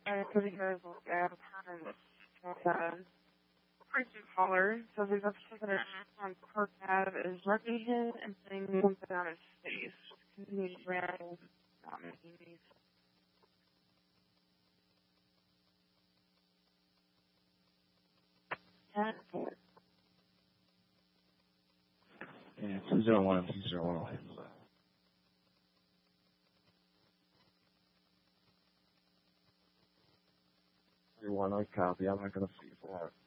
because he has like a pattern with that crazy collar. So there's a particular on Park Ave is rubbing him and putting something on his face. Continues wearing, not making these. Yeah, 201 and 201. One, I copy. I'm not going to see for it.